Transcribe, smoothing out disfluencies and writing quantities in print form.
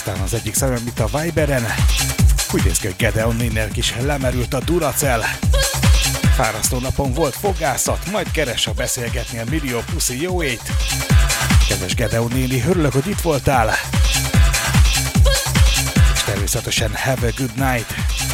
Aztán az egyik szemem itt a Viberen. Úgy néz ki, hogy Gedeon nének is lemerült a Duracell. Fárasztó napon volt fogászat, majd keres a beszélgetni a millió puszi jóét. Kedves Gedeon néni, örülök, hogy itt voltál. És természetesen have a good night.